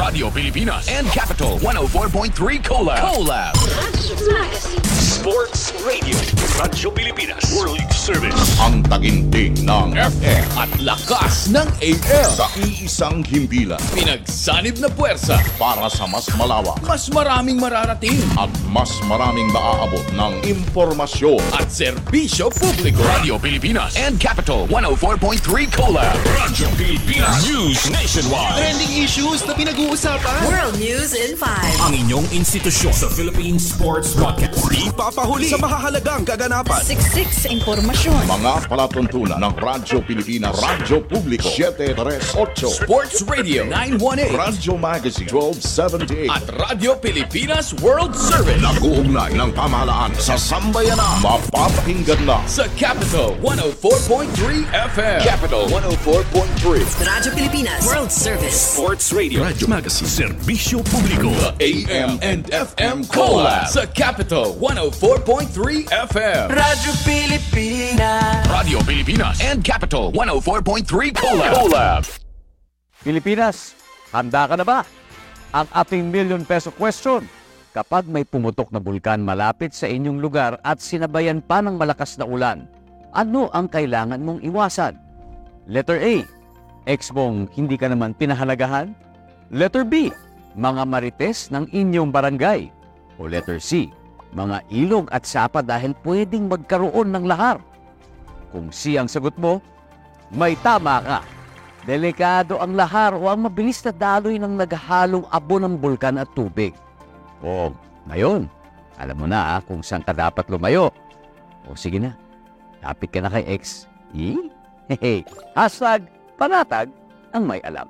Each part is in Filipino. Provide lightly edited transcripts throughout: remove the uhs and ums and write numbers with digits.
Radio Pilipinas and Capital 104.3 Collab. Sports Radio. Radyo Pilipinas. World Service. Ang taginting ng FM at lakas ng AM. sa iisang himpilan Pinagsanib na puwersa. para sa mas malawak Mas maraming mararating. at mas maraming maaabot ng impormasyon. At serbisyo publiko. Radio Pilipinas and Capital 104.3 Collab. Radyo Pilipinas. News Nationwide. Trending issues na pinag-uusapan. World News in 5. Ang inyong institusyon sa Philippine Sports Podcast. Ipapahuli sa mahahalagang kaganapan. Siksik impormasyon. Mga palatuntunan ng Radyo Pilipinas, Radyo Publiko 738, Sports Radio 918. Radyo Magazine 1278. At Radio Pilipinas World Service. Nag-uugnay ng pamahalaan sa sambayanan. Mapapakinggan na Sa Capital 104.3 FM. Capital 104.3. Radyo Pilipinas World Service. Sports Radio. Radyo Magazine. Serbisyo Publiko. AM and FM Collab. Sa Capital 104.3 FM. Radyo Pilipinas. Radio Pilipinas and Capital 104.3 Collab. Pilipinas, handa ka na ba? Ang ating million peso question. Kapag may pumutok na bulkan malapit sa inyong lugar at sinabayan pa ng malakas na ulan, ano ang kailangan mong iwasan? Letter A, ex mong hindi ka naman pinahalagahan? Letter B, mga marites ng inyong barangay? O letter C, mga ilog at sapa dahil pwedeng magkaroon ng lahar? Kung C ang sagot mo, may tama ka. Delikado ang lahar o ang mabilis na daloy ng naghahalong abo ng bulkan at tubig. O, ngayon, alam mo na kung saan ka dapat lumayo. O sige na, lapit ka na kay ex. Hehe. Hashtag panatag ang may alam.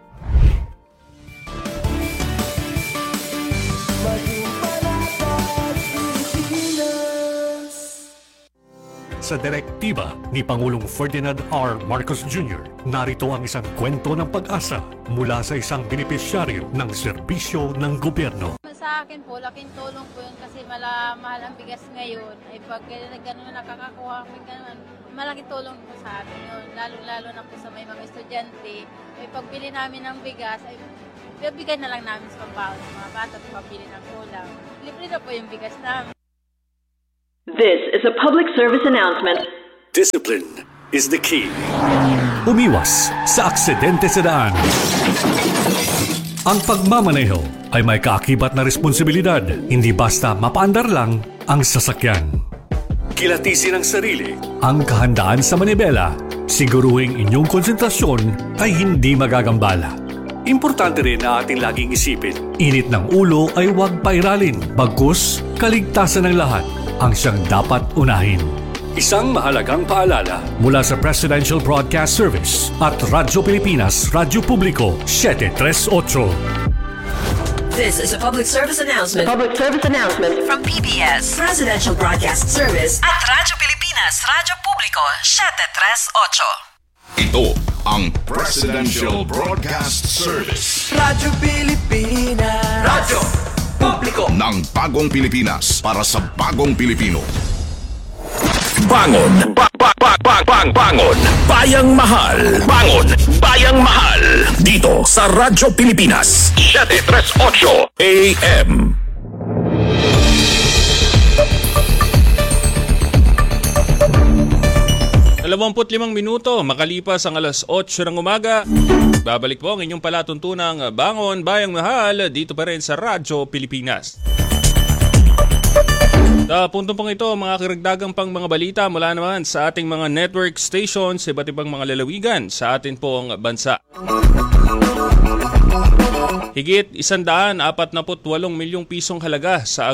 Sa direktiba ni Pangulong Ferdinand R. Marcos Jr., narito ang isang kwento ng pag-asa mula sa isang benepisyaryo ng serbisyo ng gobyerno. Sa akin po, laking tulong po yun kasi mahal ang bigas ngayon. Ay pag gano'n nakakakuha kami gano'n, malaking tulong po sa amin yun. Lalo na po sa may mga estudyante. Ay pagbili namin ng bigas, ay bibigay na lang namin sa pambaon ng mga bata at pabili ng ulam. Libre na po yung bigas namin. This is a public service announcement. Discipline is the key. Umiwas sa aksidente sa daan. Ang pagmamaneho ay may kaakibat na responsibilidad, hindi basta mapaandar lang ang sasakyan. Kilatisin ang sarili, ang kahandaan sa manibela, siguruhing inyong konsentrasyon ay hindi magagambala. Importante rin na ating laging isipin, init ng ulo ay huwag pairalin, bagkus kaligtasan ng lahat ang siyang dapat unahin. Isang mahalagang paalala mula sa Presidential Broadcast Service at Radyo Pilipinas, Radyo Publiko 738. This is a public service announcement. Public service announcement. From PBS, Presidential Broadcast Service at Radyo Pilipinas, Radyo Publiko 738. Ito ang Presidential Broadcast Service Radyo Pilipinas. Radyo Publiko ng Bagong Pilipinas para sa Bagong Pilipino. Bangon! Bangon! Bayang Mahal! Bangon! Bayang Mahal! Dito sa Radyo Pilipinas 738 AM. limang minuto makalipas ang alas 8 ng umaga. Babalik po ang inyong palatuntunang Bangon Bayang Mahal dito pa rin sa Radyo Pilipinas. Sa puntong pang ito, mga karagdagang pang mga balita mula naman sa ating mga network stations sa iba't ibang mga lalawigan sa atin pong bansa. Higit 148 milyong pisong halaga sa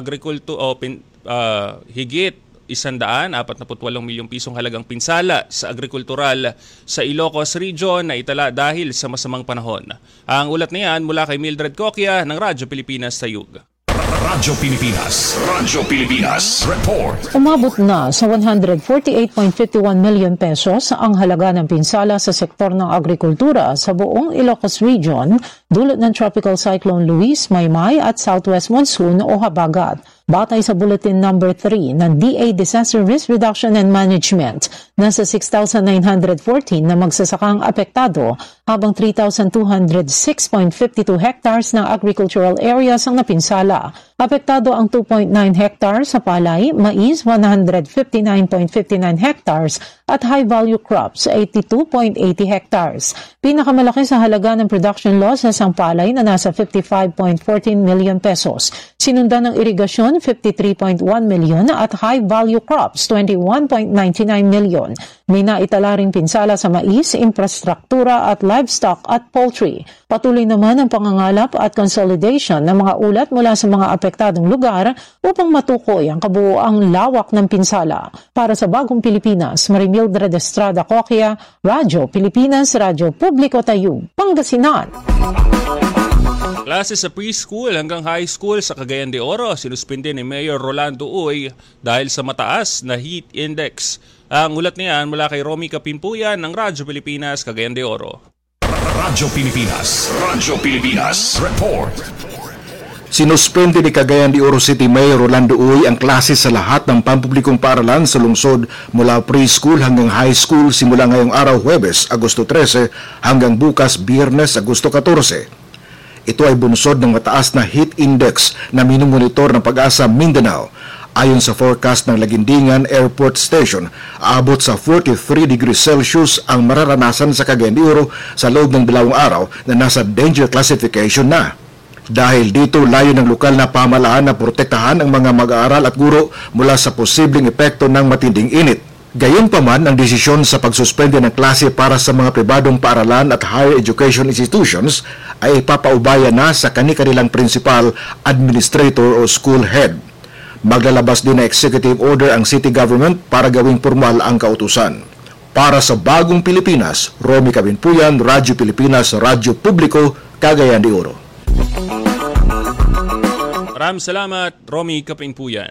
higit 148 milyong pisong halagang pinsala sa agrikultural sa Ilocos Region na itala dahil sa masamang panahon. Ang ulat na yan mula kay Mildred Coquia ng Radyo Pilipinas Tayug. Radyo Pilipinas Report. Umabot na sa 148.51 million pesos ang halaga ng pinsala sa sektor ng agrikultura sa buong Ilocos Region dulot ng Tropical Cyclone Luis, Maymay at Southwest Monsoon o Habagat. Batay sa Bulletin Number 3 ng DA Disaster Risk Reduction and Management, nasa 6,914 na magsasakang apektado habang 3,206.52 hectares ng agricultural areas ang napinsala. Apektado ang 2.9 hectares sa palay, mais 159.59 hectares at high-value crops 82.80 hectares. Pinakamalaki sa halaga ng production loss sa palay na nasa 55.14 million pesos. Sinundan ng irigasyon 53.1 million at high-value crops 21.99 million. May naitala ring pinsala sa mais, infrastruktura at livestock at poultry. Patuloy naman ang pangangalap at consolidation ng mga ulat mula sa mga apektadong lugar upang matukoy ang kabuuang lawak ng pinsala. Para sa Bagong Pilipinas, Marimildred Estrada Coquia, Radyo Pilipinas, Radyo Publiko Tayug, Pangasinan. Klase sa preschool hanggang high school sa Cagayan de Oro, sinuspinde ni Mayor Rolando Uy dahil sa mataas na heat index. Ang ulat niyan mula kay Romy Kapimpuyan ng Radyo Pilipinas, Cagayan de Oro. Radyo Pilipinas, report. Sinuspende ni Cagayan de Oro City Mayor Rolando Uy ang klase sa lahat ng pampublikong paaralan sa lungsod mula preschool hanggang high school simula ngayong araw Huwebes, Agosto 13 hanggang bukas Biyernes, Agosto 14. Ito ay bunsod ng mataas na heat index na minumonitor ng Pag-asa Mindanao. Ayon sa forecast ng Lagindingan Airport Station, aabot sa 43 degrees Celsius ang mararanasan sa Cagayan de Oro sa loob ng 2 araw na nasa danger classification na. Dahil dito, layo ng lokal na pamahalaan na protektahan ang mga mag-aaral at guro mula sa posibleng epekto ng matinding init. Gayunpaman, ang desisyon sa pagsuspende ng klase para sa mga pribadong paaralan at higher education institutions ay ipapaubaya na sa kani-kanilang principal, administrator o school head. Maglalabas din na executive order ang city government para gawing formal ang kautusan. Para sa Bagong Pilipinas, Romy Kapimpuyan, Radyo Pilipinas, Radyo Publiko, Cagayan de Oro. Maraming salamat, Romy Kapimpuyan.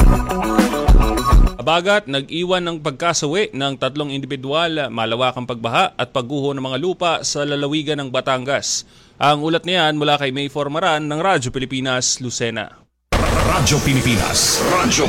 Habagat, nag-iwan ng pagkasawi ng 3 individual, malawakang pagbaha at pagguho ng mga lupa sa lalawigan ng Batangas. Ang ulat niyan mula kay May Formaran ng Radyo Pilipinas, Lucena. Radyo Pilipinas,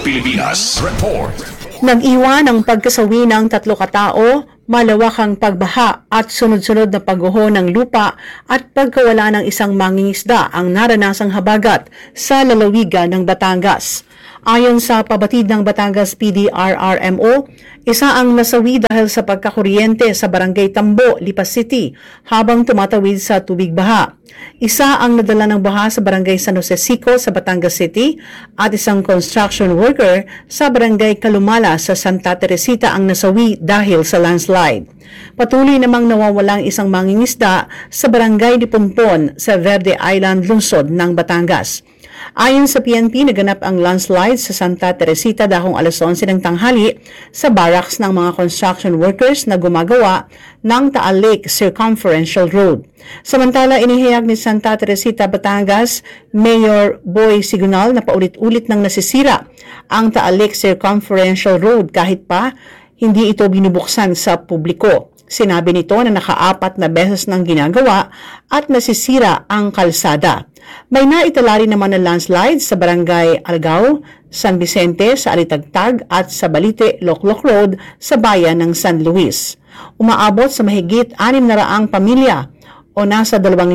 report. Nag-iwan ng pagkasawi ng 3 katao, malawakang pagbaha at sunod-sunod na pagguho ng lupa at pagkawala ng isang mangingisda ang naranasang habagat sa lalawigan ng Batangas. Ayon sa pabatid ng Batangas PDRRMO, isa ang nasawi dahil sa pagkakuryente sa Barangay Tambo, Lipas City habang tumatawid sa tubig baha. Isa ang nadala ng baha sa Barangay San Jose Sico sa Batangas City at isang construction worker sa Barangay Kalumala sa Santa Teresita ang nasawi dahil sa landslide. Patuloy namang nawawalang isang mangingisda sa Barangay Diponpon sa Verde Island, lungsod ng Batangas. Ayon sa PNP, naganap ang landslide sa Santa Teresita dahong alas 11 ng tanghali sa barracks ng mga construction workers na gumagawa ng Taal Lake Circumferential Road. Samantala, inihayag ni Santa Teresita, Batangas, Mayor Boy Sigunal na paulit-ulit nang nasisira ang Taal Lake Circumferential Road kahit pa hindi ito binubuksan sa publiko. Sinabi nito na naka-4 na beses nang ginagawa at nasisira ang kalsada. May naitala rin naman ng landslide sa Barangay Algao, San Vicente sa Alitagtag at sa Balite, Loklok Road sa bayan ng San Luis. Umaabot sa mahigit 600 pamilya o nasa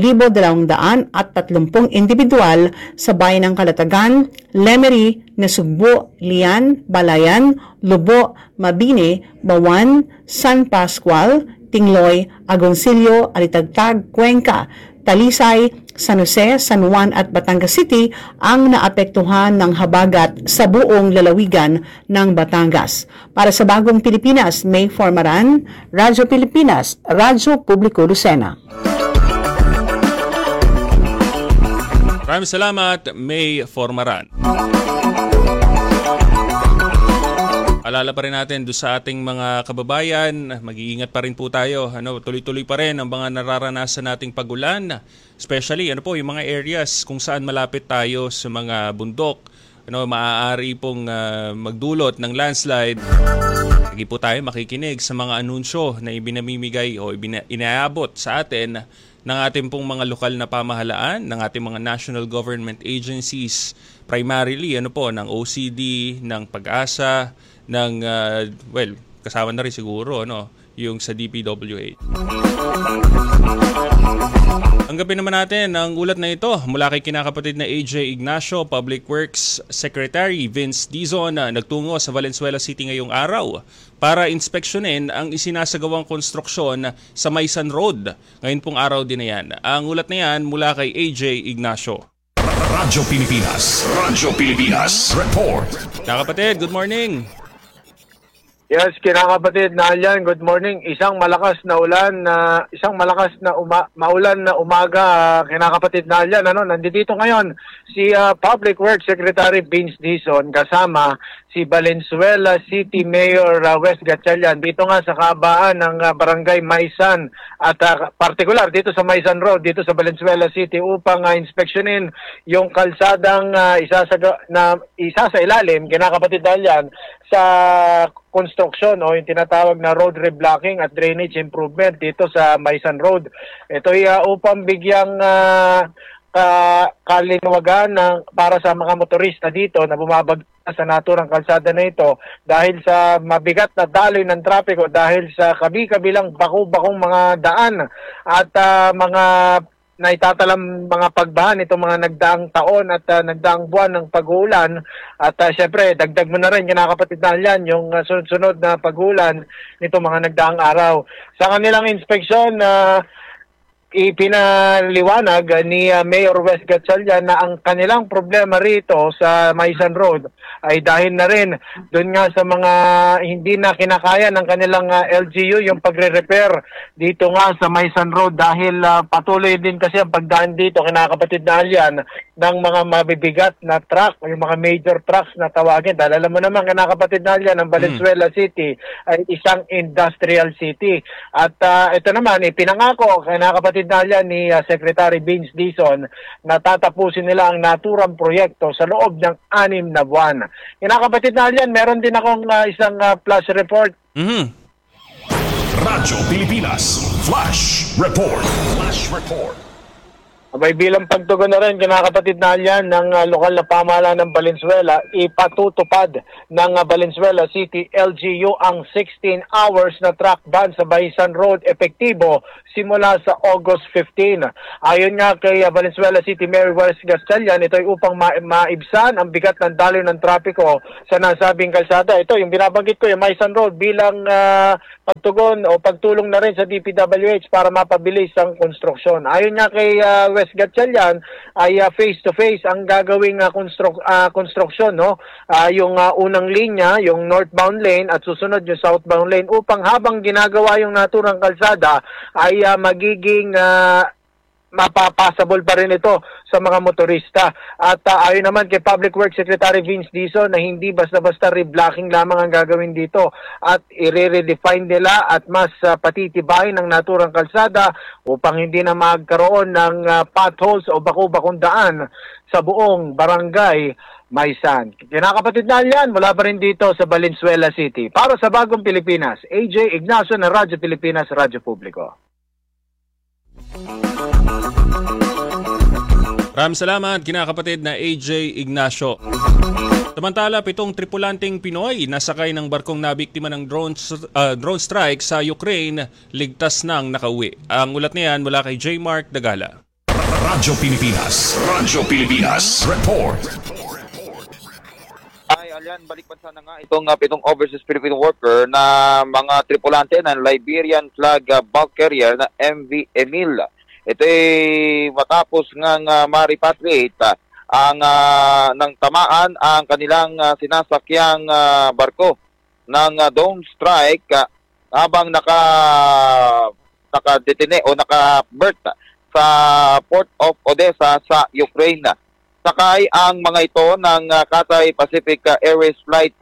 2,230 individual sa bayan ng Kalatagan, Lemery, Nasugbo, Lian, Balayan, Lubo, Mabini, Bawan, San Pascual, Tingloy, Agoncillo, Alitagtag, Cuenca, Talisay, San Jose, San Juan at Batangas City ang naapektuhan ng habagat sa buong lalawigan ng Batangas. Para sa Bagong Pilipinas, May Formaran, Radyo Pilipinas, Radyo Publiko Lucena. Maraming salamat, May Formaran. Alala pa rin natin doon sa ating mga kababayan, mag-iingat pa rin po tayo. Tuloy-tuloy pa rin ang mga nararanasan nating pagulan, especially yung mga areas kung saan malapit tayo sa mga bundok. Maaari pong magdulot ng landslide. Lagi po tayo makikinig sa mga anunsyo na ibinamimigay o inaabot sa atin ng ating pong mga lokal na pamahalaan, ng ating mga national government agencies, primarily ng OCD, ng Pag-asa, ng, kasama na rin siguro, yung sa DPWH. Tanggapin naman natin ang ulat na ito mula kay kinakapatid na AJ Ignacio, Public Works Secretary Vince Dizon na nagtungo sa Valenzuela City ngayong araw para inspeksyonin ang isinasagawang konstruksyon sa Maysan Road. Ngayon pong araw din na yan. Ang ulat na yan mula kay AJ Ignacio. Radyo Pilipinas Report. Kakapatid, good morning. Yes, kinakapatid na Alyan, good morning. Isang malakas na maulan na umaga, kinakapatid na Alyan. Nandito ngayon si Public Works Secretary Vince Dizon kasama si Valenzuela City Mayor Wes Gatchalian dito nga sa kabaan ng Barangay Maysan at particular dito sa Maysan Road dito sa Valenzuela City upang inspeksyonin yung kalsadang isa sa ilalim, kinakapatid na Alyan, sa construction o yung tinatawag na road reblocking at drainage improvement dito sa Maysan Road. Ito ay upang bigyang kalinawagan para sa mga motorista dito na bumabagtas sa naturang kalsada na ito dahil sa mabigat na daloy ng trapiko, dahil sa kabi-kabilang bako-bakong mga daan at mga naitatalam mga pagbahan itong mga nagdaang taon at nagdaang buwan ng pag-uulan. At syempre, dagdag mo na rin, kinakapatid na yan, yung sunod-sunod na pag-uulan nitong mga nagdaang araw. Sa kanilang inspeksyon, ipinaliwanag ni Mayor Wes Gatchalian na ang kanilang problema rito sa Maysan Road ay dahil na rin doon nga sa mga hindi na kinakaya ng kanilang LGU yung pagre-repair dito nga sa Maysan Road dahil patuloy din kasi ang pagdaan dito, kinakapatid na Alyan, ng mga mabibigat na truck, yung mga major trucks na tawagin. Dahil alam mo naman, kinakapatid na Alyan, ang Valenzuela City ay isang industrial city. At ito naman, ipinangako, kinakapatid na Alyan ni Secretary Vince Dizon na tatapusin nila ang naturang proyekto sa loob ng 6 na buwan. Kinakapatid na Alyan, meron din akong isang flash report. Radyo Pilipinas Flash Report. Abay, bilang pagtugon na rin, kinakapatid na Alyan ng lokal na pamahalaan ng Valenzuela, ipatutupad ng Valenzuela City LGU ang 16 hours na truck ban sa Maysan Road epektibo simula sa August 15. Ayon nga kay Valenzuela City Mayor Wes Gatchalian, ito ay upang maibsan ang bigat ng daloy ng trapiko sa nasabing kalsada. Ito, yung binabanggit ko, yung Maysan Road, bilang pagtugon o pagtulong na rin sa DPWH para mapabilis ang konstruksyon. Ayon nga kay Wes Gatchalian, ay face-to-face ang gagawing construction, yung unang linya, yung northbound lane at susunod yung southbound lane upang habang ginagawa yung naturang kalsada ay magiging mapapasable pa rin ito sa mga motorista. At ayon naman kay Public Works Secretary Vince Dizon na hindi basta-basta reblocking lamang ang gagawin dito at i-redefine nila at mas patitibayin ang naturang kalsada upang hindi na magkaroon ng potholes o bako-bakong daan sa buong barangay Maysan. Kinakapatid na yan, mula pa rin dito sa Valenzuela City. Para sa Bagong Pilipinas, AJ Ignacio ng Radyo Pilipinas, Radyo Publiko. Maraming salamat, kinakapatid na AJ Ignacio. Samantala, 7 tripulanting Pinoy na sakay ng barkong nabiktima ng drone strike sa Ukraine, ligtas nang nakauwi. Ang ulat niyan mula kay J. Mark Dagala. Radyo Pilipinas Report. Alyan, balikbansa na nga itong 7 overseas Filipino worker na mga tripulante ng Liberian flag bulk carrier na MV Emil. Ito ay matapos ngang ma-repatriate ng tamaan ang kanilang sinasakyang barko ng drone strike habang nakadetine o naka-berth sa Port of Odessa sa Ukraine. Sakay ang mga ito ng Cathay Pacific Airways Flight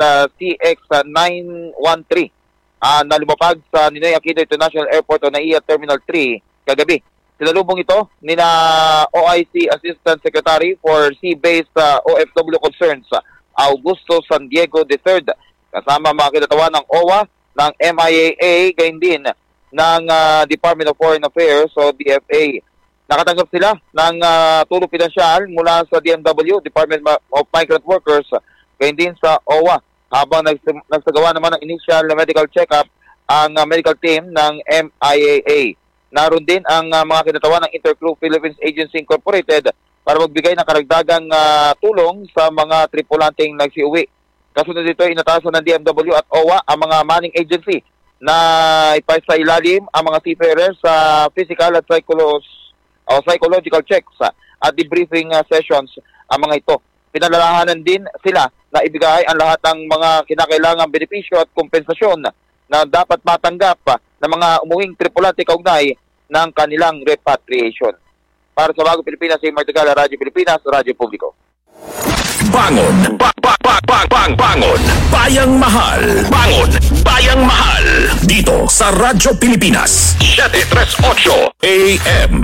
CX-913 na lumapag sa Ninoy Aquino International Airport o NAIA Terminal 3 kagabi. Sinalubong ito nina OIC Assistant Secretary for Sea-Based OFW Concerns Augusto San Diego III kasama mga kinatawan ng OWA ng MIAA, gayon din ng Department of Foreign Affairs o DFA. Nakatanggap sila ng tulong pinansyal mula sa DMW, Department of Migrant Workers, gayon din sa OWA. Habang nagsagawa naman ng initial medical check-up ang medical team ng MIAA. Naroon din ang mga kinatawan ng Intercrew Philippines Agency Incorporated para magbigay ng karagdagang tulong sa mga tripulanteng nagsiuwi. Kasunod dito, inatasan ng DMW at OWA ang mga manning agency na ipasa ilalim ang mga seafarers sa physical at psychological checks at debriefing sessions ang mga ito. Pinalalahanan din sila na ibigay ang lahat ng mga kinakailangang benepisyo at kompensasyon na dapat matanggap ng mga umuwing tripulante kaugnay ng kanilang repatriation. Para sa Bagong Pilipinas, si Martigala, Radyo Pilipinas, Radyo Publiko. Bangon! Bangon! Bayang Mahal! Bangon! Bayang Mahal! Dito sa Radyo Pilipinas, 738 AM.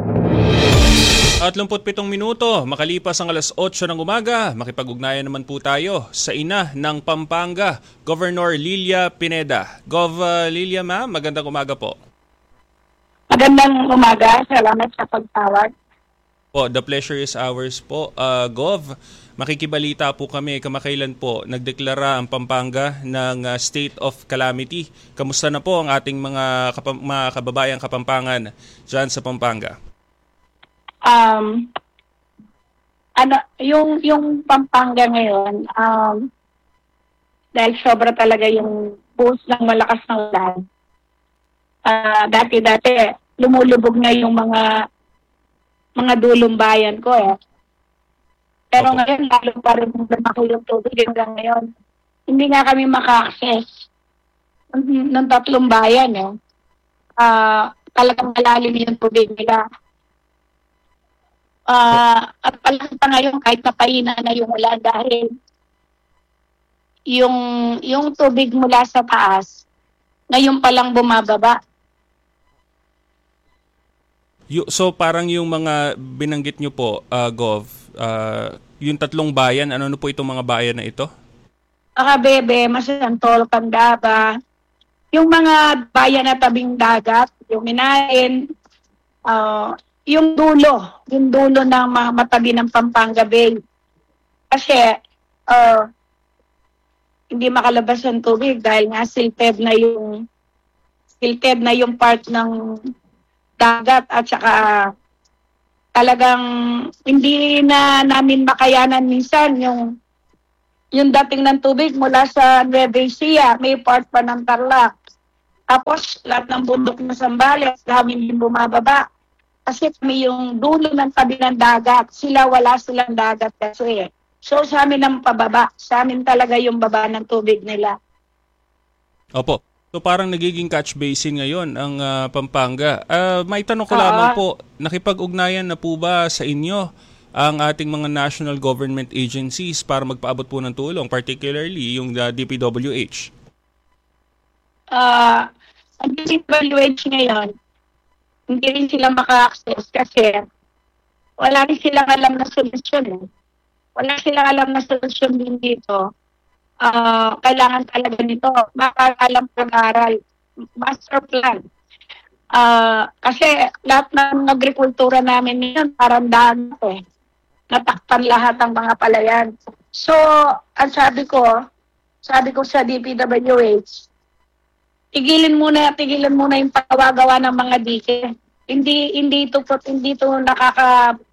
At 37 minuto, makalipas ang alas 8 ng umaga, makipag-ugnayan naman po tayo sa ina ng Pampanga, Governor Lilia Pineda. Gov. Lilia, ma'am, magandang umaga po. Magandang umaga, salamat sa pagtawag. Po, the pleasure is ours po. Gov, makikibalita po kami kamakailan po nagdeklara ang Pampanga ng state of calamity. Kamusta na po ang ating mga kababayang Kapampangan dyan sa Pampanga? Yung Pampanga ngayon, dahil sobra talaga yung buhos ng malakas ng ulan. Dati lumulubog na yung mga dulong bayan ko eh. Pero ngayon, lalo pa rin lumaki yung tubig hanggang ngayon. Hindi nga kami maka-access ng 3 bayan eh. Talagang malalim yung tubig nila. At pala pa ngayon kahit napahina na yung ulan dahil yung tubig mula sa taas ngayon palang bumababa. So parang yung mga binanggit nyo po, Gov, yung 3 bayan, ano po itong mga bayan na ito? Akabebe, Masantol, Candaba, yung mga bayan na tabing dagat, yung Minain, yung dulo ng mga matabi ng Pampanga Bay. Kasi hindi makalabas ang tubig dahil nga silted na yung part ng dagat at saka talagang hindi na namin makayanan minsan yung dating ng tubig mula sa Nueva Ecija, may part pa ng Tarlac. Tapos lahat ng bundok ng Zambales, namin din bumababa. Kasi kami yung dulo ng tabi ng dagat. Wala silang dagat kasi eh. So sa amin ang pababa. Sa amin talaga yung baba ng tubig nila. Opo. So parang nagiging catch basin ngayon ang Pampanga. May tanong ko lamang po, nakipag-ugnayan na po ba sa inyo ang ating mga national government agencies para magpaabot po ng tulong, particularly yung DPWH? Ang DPWH ngayon, hindi rin sila maka-access kasi wala rin silang alam na solusyon. Wala silang alam na solusyon din dito. Kailangan talaga nito. Alam pag-aral. Master plan. Kasi lahat ng agrikultura namin ngayon parang dagat eh. Natakpan lahat ang mga palayan. So, ang sabi ko sa DPWH, tigilin muna yung paggawa ng mga dike. Hindi ito